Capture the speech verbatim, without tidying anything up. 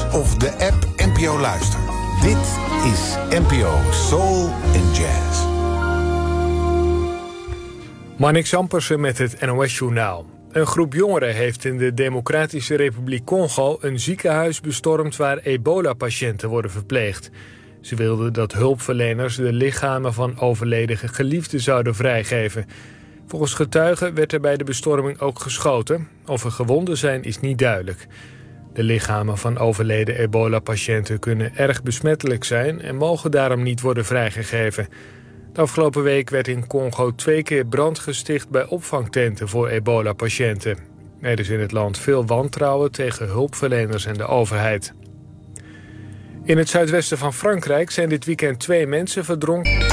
of de app N P O Luister. Dit is N P O Soul and Jazz. Marnix Ampersen met het N O S-journaal. Een groep jongeren heeft in de Democratische Republiek Congo een ziekenhuis bestormd waar ebola-patiënten worden verpleegd. Ze wilden dat hulpverleners de lichamen van overleden geliefden zouden vrijgeven. Volgens getuigen werd er bij de bestorming ook geschoten. Of er gewonden zijn is niet duidelijk. De lichamen van overleden ebola-patiënten kunnen erg besmettelijk zijn en mogen daarom niet worden vrijgegeven. De afgelopen week werd in Congo twee keer brand gesticht bij opvangtenten voor ebola-patiënten. Er is in het land veel wantrouwen tegen hulpverleners en de overheid. In het zuidwesten van Frankrijk zijn dit weekend twee mensen verdronken.